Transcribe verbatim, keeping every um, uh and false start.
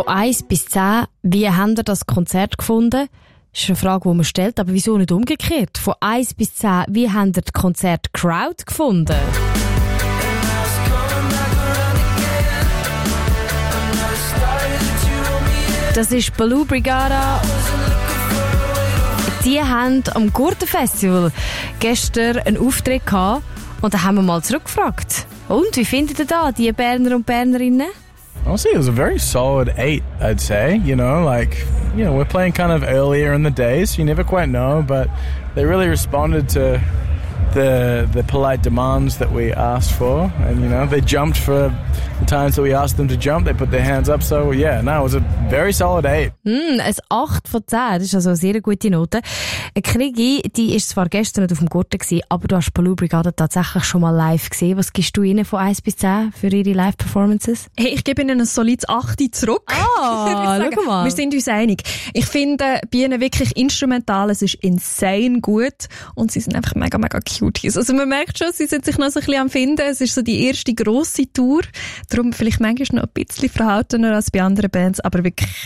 Von eins bis zehn, wie habt ihr das Konzert gefunden? Das ist eine Frage, die man stellt, aber wieso nicht umgekehrt? Von eins bis zehn, wie habt ihr das Konzert Crowd gefunden? Das ist Baloo Brigada. Die haben am Gurtenfestival gestern einen Auftritt gehabt und da haben wir mal zurückgefragt. Und, wie findet ihr da, die Berner und Bernerinnen? Honestly, it was a very solid eight, I'd say. You know, like, you know, we're playing kind of earlier in the day, so you never quite know, but they really responded to the the polite demands that we asked for, and you know, they jumped for the times that we asked them to jump. They put their hands up, so yeah, no, it was a very solid eight. Mm, ein acht von zehn, das ist also eine sehr gute Note. Krigi, die ist zwar gestern nicht auf dem Gurten gewesen, aber du hast Baloo Brigada tatsächlich schon mal live gesehen. Was gibst du ihnen von eins bis zehn für ihre Live-Performances? Hey, ich gebe ihnen ein solides acht zurück. Ah, schau mal. Wir sind uns einig. Ich finde, bei ihnen wirklich instrumental, es ist insane gut und sie sind einfach mega, mega Cuties. Also man merkt schon, sie sind sich noch so ein bisschen am Finden. Es ist so die erste grosse Tour. Darum vielleicht manchmal noch ein bisschen verhaltener als bei anderen Bands, aber wirklich